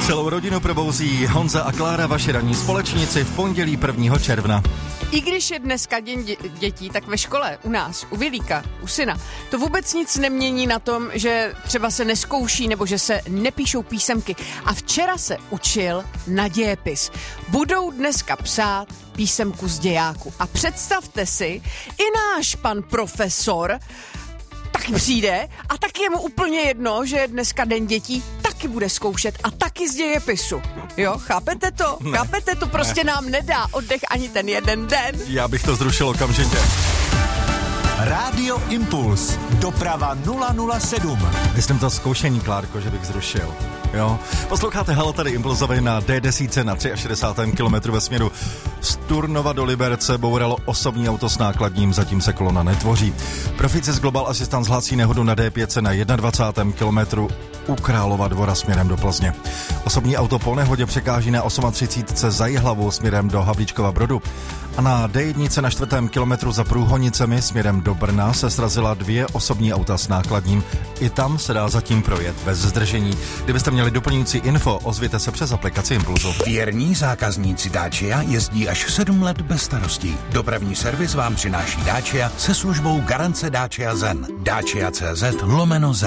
Celou rodinu probouzí Honza a Klára, vaši ranní společníci, v pondělí 1. června. I když je dneska den dětí, tak ve škole, u nás, u Vilíka, u syna, to vůbec nic nemění na tom, že třeba se neskouší nebo že se nepíšou písemky. A včera se učil na dějepis. Budou dneska psát písemku z dějáku. A představte si, i náš pan profesor taky přijde a taky je mu úplně jedno, že je dneska den dětí, taky bude zkoušet a taky z dějepisu. Jo, chápete to? Ne. Chápete to? Prostě nám nedá oddech ani ten jeden den. Já bych to zrušil okamžitě. Rádio Impuls. Doprava 007. Myslím to zkoušení, Klárko, že bych zrušil. Jo. Posloucháte Halo, tady Impulzovi na D10 na 63. kilometru ve směru z Turnova do Liberce bouralo osobní auto s nákladním, zatím se kolona netvoří. Profici z Global Assistance hlásí nehodu na D5 na 21. kilometru u Králova Dvora směrem do Plzně. Osobní auto po nehodě překáží na 38. za Jihlavou směrem do Havlíčkova Brodu. A na D1 na 4. kilometru za Průhonicemi směrem do Brna se srazila 2 osobní auta s nákladním. I tam se dá zatím projet bez zdržení. Kdybyste měli doplňující info, ozvěte se přes aplikaci Impulzu. Věrní zákazníci Dacia jezdí až 7 let bez starostí. Dopravní servis vám přináší Dacia se službou garance Dacia Zen. Dacia.cz/Zen.